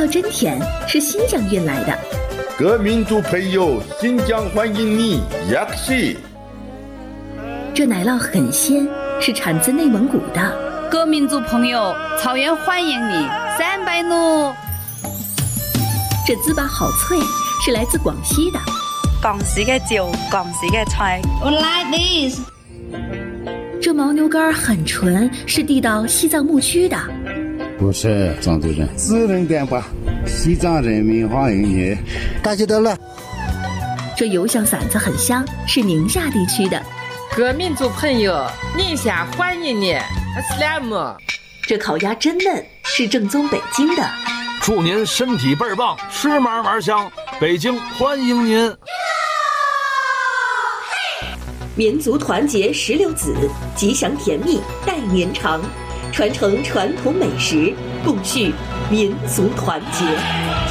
道真甜，是新疆运来的。 各民族朋友，新疆欢迎你，雅克西。 这奶酪很鲜，是产自内蒙古的。 各民族朋友，草原欢迎你，300怒。 这糍粑好脆，是来自广西的。 广西的酒，广西的菜。 我 like this。 这牦牛肝很纯，是递到西藏牧区的。 不是藏族人，自然点吧。西藏人民欢迎你，大家都来。 这油香馓子很香，是宁夏地区的。 各民族朋友，宁夏欢迎你，阿斯拉姆。 这烤鸭真嫩，是正宗北京的。 祝您身体倍儿棒，吃嘛嘛香，北京欢迎您。 民族团结16子，吉祥甜蜜待年长，传承传统美食，共续民族团结。